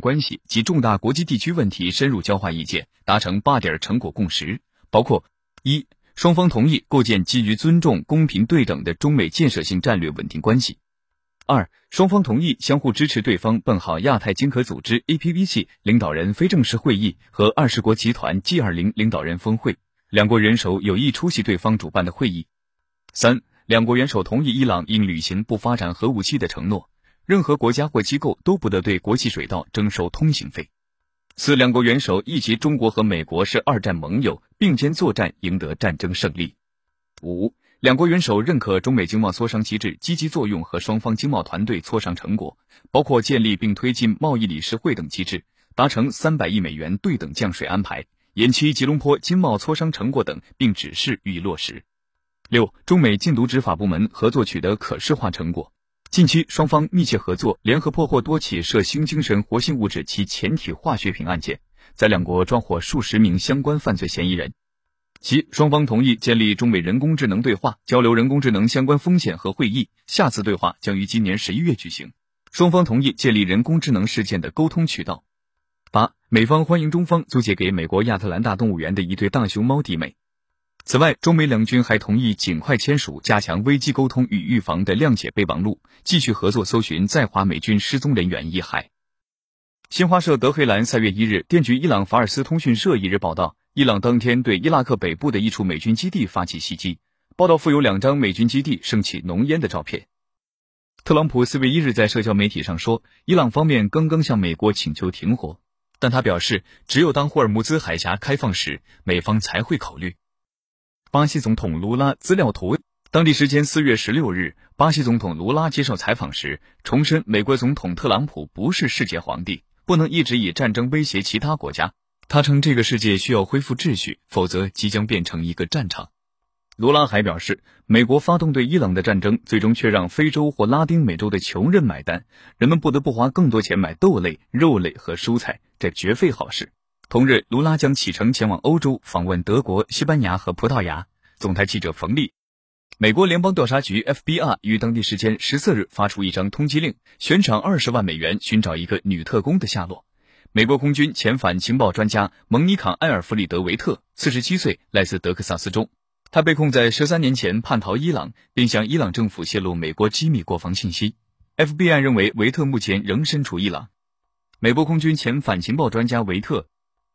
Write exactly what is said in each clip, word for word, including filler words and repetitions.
关系及重大国际地区问题深入交换意见，达成八点成果共识，包括：一、双方同意构建基于尊重、公平对等的中美建设性战略稳定关系；二、双方同意相互支持对方办好亚太经合组织 A P E C 领导人非正式会议和二十国集团 G 二十 领导人峰会，两国元首有意出席对方主办的会议；三、两国元首同意伊朗应履行不发展核武器的承诺，任何国家或机构都不得对国际水道征收通行费。四、两国元首一及中国和美国是二战盟友，并肩作战，赢得战争胜利。五、两国元首认可中美经贸磋商机制积极作用和双方经贸团队磋商成果，包括建立并推进贸易理事会等机制，达成三百亿美元对等降税安排，延期吉隆坡经贸磋商成果等，并指示予以落实。六、中美禁毒执法部门合作取得可视化成果，近期双方密切合作，联合破获多起涉新精神活性物质及前体化学品案件，在两国抓获数十名相关犯罪嫌疑人。七、双方同意建立中美人工智能对话，交流人工智能相关风险和会议，下次对话将于今年十一月举行。双方同意建立人工智能事件的沟通渠道。八、美方欢迎中方租借给美国亚特兰大动物园的一对大熊猫弟妹。此外，中美两军还同意尽快签署加强危机沟通与预防的谅解备忘录，继续合作搜寻在华美军失踪人员遗骸。新华社德黑兰三月一日电据伊朗法尔斯通讯社一日报道，伊朗当天对伊拉克北部的一处美军基地发起袭击，报道附有两张美军基地升起浓烟的照片。特朗普四月一日在社交媒体上说，伊朗方面刚刚向美国请求停火，但他表示，只有当霍尔木兹海峡开放时，美方才会考虑。巴西总统卢拉资料图。当地时间四月十六日，巴西总统卢拉接受采访时重申，美国总统特朗普不是世界皇帝，不能一直以战争威胁其他国家。他称这个世界需要恢复秩序，否则即将变成一个战场。卢拉还表示，美国发动对伊朗的战争，最终却让非洲或拉丁美洲的穷人买单，人们不得不花更多钱买豆类、肉类和蔬菜，这绝非好事。同日，卢拉将启程前往欧洲，访问德国、西班牙和葡萄牙。总台记者冯丽。美国联邦调查局 F B I 于当地时间十四日发出一张通缉令，悬赏二十万美元寻找一个女特工的下落。美国空军前反情报专家蒙妮卡·埃尔弗里德·维特，四十七岁，来自德克萨斯州。他被控在十三年前叛逃伊朗，并向伊朗政府泄露美国机密国防信息。F B I 认为维特目前仍身处伊朗。美国空军前反情报专家维特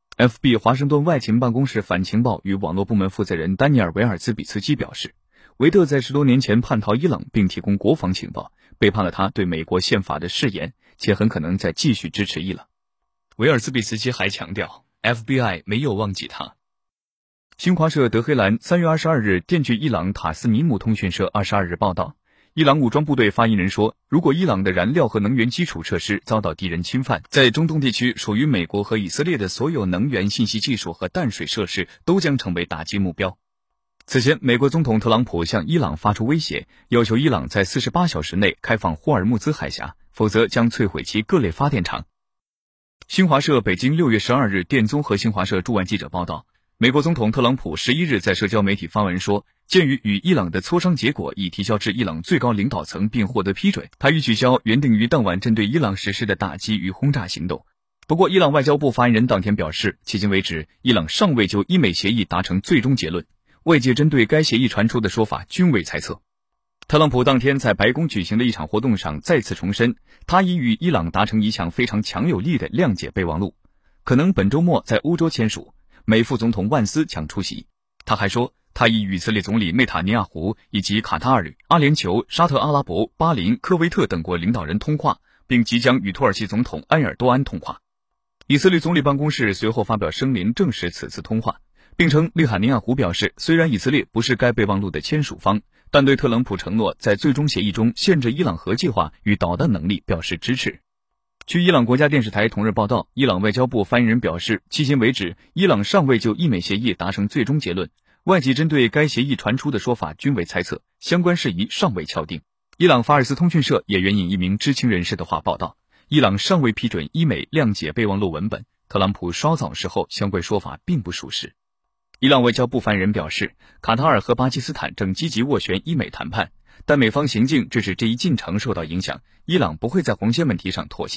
F B I 华盛顿外勤办公室反情报与网络部门负责人丹尼尔·维尔兹比茨基表示，维特在十多年前叛逃伊朗并提供国防情报，背叛了他对美国宪法的誓言，且很可能在继续支持伊朗。维尔兹比茨基还强调 F B I 没有忘记他。新华社德黑兰三月二十二日电据伊朗塔斯尼姆通讯社二十二日报道，伊朗武装部队发言人说，如果伊朗的燃料和能源基础设施遭到敌人侵犯，在中东地区属于美国和以色列的所有能源信息技术和淡水设施都将成为打击目标。此前，美国总统特朗普向伊朗发出威胁，要求伊朗在四十八小时内开放霍尔木兹海峡，否则将摧毁其各类发电厂。新华社北京六月十二日电综合新华社驻外记者报道，美国总统特朗普十一日在社交媒体发文说，鉴于与伊朗的磋商结果已提交至伊朗最高领导层并获得批准，他已取消原定于当晚针对伊朗实施的打击与轰炸行动。不过，伊朗外交部发言人当天表示，迄今为止，伊朗尚未就伊美协议达成最终结论，外界针对该协议传出的说法均为猜测。特朗普当天在白宫举行的一场活动上再次重申，他已与伊朗达成一项非常强有力的谅解备忘录，可能本周末在欧洲签署，美副总统万斯将出席。他还说，他已与以色列总理内塔尼亚胡以及卡塔尔、阿联酋、沙特阿拉伯、巴林、科威特等国领导人通话，并即将与土耳其总统埃尔多安通话。以色列总理办公室随后发表声明证实此次通话，并称内塔尼亚胡表示，虽然以色列不是该备忘录的签署方，但对特朗普承诺在最终协议中限制伊朗核计划与导弹能力表示支持。据伊朗国家电视台同日报道，伊朗外交部发言人表示，迄今为止，伊朗尚未就伊美协议达成最终结论，外界针对该协议传出的说法均为猜测，相关事宜尚未敲定。伊朗法尔斯通讯社也援引一名知情人士的话报道，伊朗尚未批准伊美谅解备忘录文本，特朗普稍早时候相关说法并不属实。伊朗外交部发言人表示，卡塔尔和巴基斯坦正积极斡旋伊美谈判，但美方行径致使这一进程受到影响，伊朗不会在红线问题上妥协。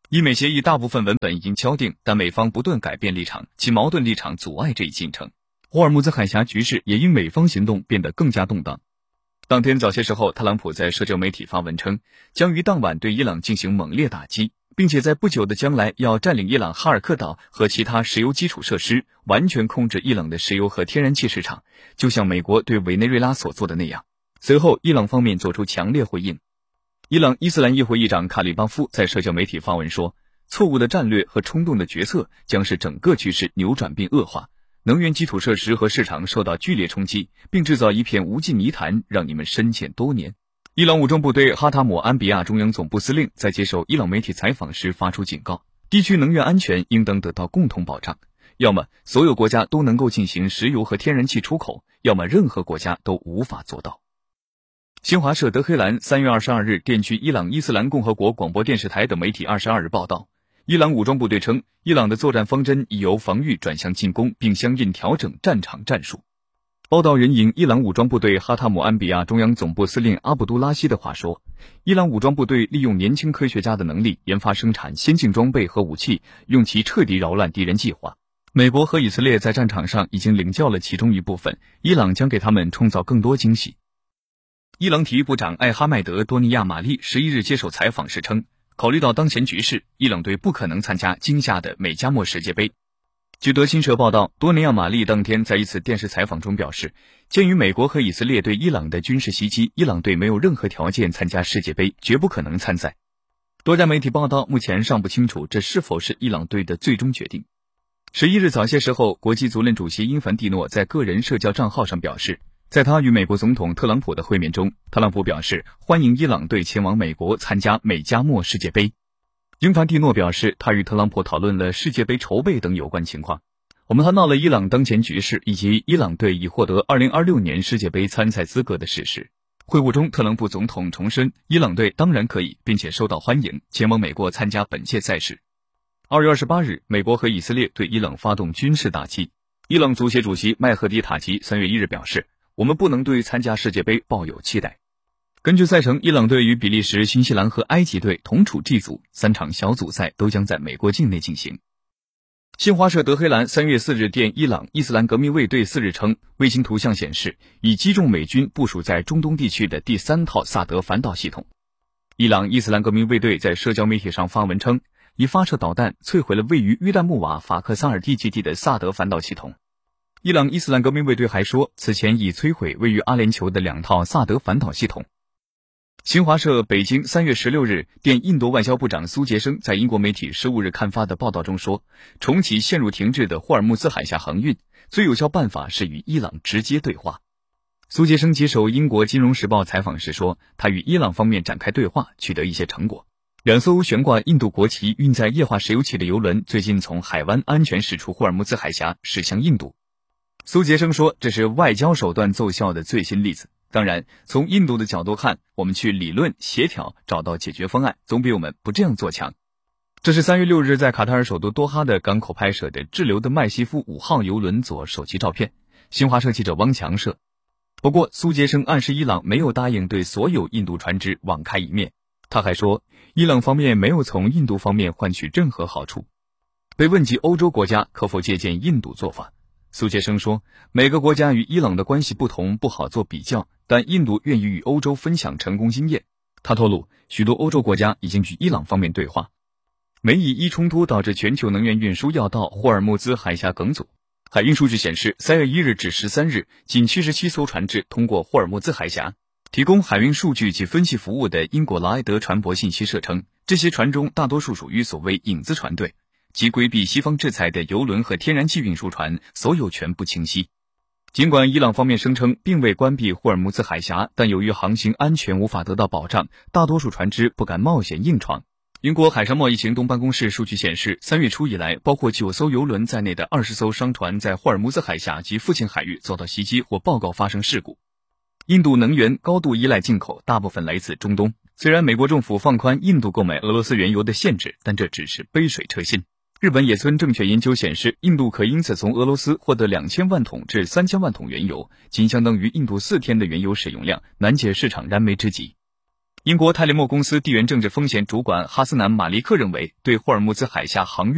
伊美协议大部分文本已经敲定，但美方不断改变立场，其矛盾立场阻碍这一进程。霍尔木兹海峡局势也因美方行动变得更加动荡。当天早些时候，特朗普在社交媒体发文称，将于当晚对伊朗进行猛烈打击，并且在不久的将来要占领伊朗哈尔克岛和其他石油基础设施，完全控制伊朗的石油和天然气市场，就像美国对委内瑞拉所做的那样。随后，伊朗方面做出强烈回应。伊朗伊斯兰议会议长卡里巴夫在社交媒体发文说，错误的战略和冲动的决策将使整个局势扭转并恶化，能源基础设施和市场受到剧烈冲击，并制造一片无尽泥潭，让你们深陷多年。伊朗武装部队哈塔姆安比亚中央总部司令在接受伊朗媒体采访时发出警告，地区能源安全应当得到共同保障，要么所有国家都能够进行石油和天然气出口，要么任何国家都无法做到。新华社德黑兰三月二十二日电据伊朗伊斯兰共和国广播电视台等媒体二十二日报道，伊朗武装部队称，伊朗的作战方针已由防御转向进攻，并相应调整战场战术。报道援引伊朗武装部队哈塔姆安比亚中央总部司令阿卜杜拉希的话说，伊朗武装部队利用年轻科学家的能力研发生产先进装备和武器，用其彻底扰乱敌人计划。美国和以色列在战场上已经领教了其中一部分，伊朗将给他们创造更多惊喜。伊朗体育部长艾哈迈德·多尼亚马利十一日接受采访时称，考虑到当前局势，伊朗队不可能参加今夏的美加墨世界杯。据德新社报道，多尼亚马利当天在一次电视采访中表示，鉴于美国和以色列对伊朗的军事袭击，伊朗队没有任何条件参加世界杯，绝不可能参赛。多家媒体报道，目前尚不清楚这是否是伊朗队的最终决定。十一日早些时候，国际足联主席英凡蒂诺在个人社交账号上表示，在他与美国总统特朗普的会面中，特朗普表示欢迎伊朗队前往美国参加美加墨世界杯。英凡蒂诺表示，他与特朗普讨论了世界杯筹备等有关情况。我们谈到了伊朗当前局势以及伊朗队已获得二零二六年世界杯参赛资格的事实。会晤中，特朗普总统重申，伊朗队当然可以并且受到欢迎前往美国参加本届赛事。二月二十八日，美国和以色列对伊朗发动军事打击。伊朗足协主席麦赫迪塔吉三月一日表示，我们不能对参加世界杯抱有期待。根据赛程，伊朗队与比利时、新西兰和埃及队同处 G 组，三场小组赛都将在美国境内进行。新华社德黑兰三月四日电伊朗伊斯兰革命卫队四日称，卫星图像显示已击中美军部署在中东地区的第三套萨德反导系统。伊朗伊斯兰革命卫队在社交媒体上发文称，已发射导弹摧毁了位于约旦木瓦法克萨尔地基地的萨德反导系统。伊朗伊斯兰革命卫队还说，此前已摧毁位于阿联酋的两套萨德反导系统。新华社北京三月十六日电印度外交部长苏杰生在英国媒体十五日刊发的报道中说，重启陷入停滞的霍尔木兹海峡航运，最有效办法是与伊朗直接对话。苏杰生接受英国金融时报采访时说，他与伊朗方面展开对话，取得一些成果。两艘悬挂印度国旗运载液化石油气的油轮最近从海湾安全驶出霍尔木兹海峡，驶向印度。苏杰生说，这是外交手段奏效的最新例子。当然，从印度的角度看，我们去理论协调找到解决方案，总比我们不这样做强。这是三月六日在卡塔尔首都多哈的港口拍摄的滞留的麦西夫五号油轮左手机照片。新华社记者汪强摄。不过，苏杰生暗示伊朗没有答应对所有印度船只网开一面。他还说，伊朗方面没有从印度方面换取任何好处。被问及欧洲国家可否借鉴印度做法，苏杰生说，每个国家与伊朗的关系不同，不好做比较，但印度愿意与欧洲分享成功经验。他透露，许多欧洲国家已经与伊朗方面对话。美以伊冲突导致全球能源运输要道霍尔木兹海峡梗阻。海运数据显示，三月一日至十三日，仅七十七艘船只通过霍尔木兹海峡。提供海运数据及分析服务的英国劳埃德船舶信息社称，这些船中大多数属于所谓影子船队，即规避西方制裁的油轮和天然气运输船，所有权不清晰。尽管伊朗方面声称并未关闭霍尔木兹海峡，但由于航行安全无法得到保障，大多数船只不敢冒险硬闯。英国海上贸易行动办公室数据显示，三月初以来，包括九艘油轮在内的二十艘商船在霍尔木兹海峡及附近海域遭到袭击或报告发生事故。印度能源高度依赖进口，大部分来自中东。虽然美国政府放宽印度购买俄罗斯原油的限制，但这只是杯水车薪。日本野村证券研究显示，印度可因此从俄罗斯获得两千万桶至三千万桶原油，仅相当于印度四天的原油使用量，难解市场燃眉之急。 英国泰利莫公司地缘政治风险主管哈斯南·马利克认为，对霍尔木兹海峡航运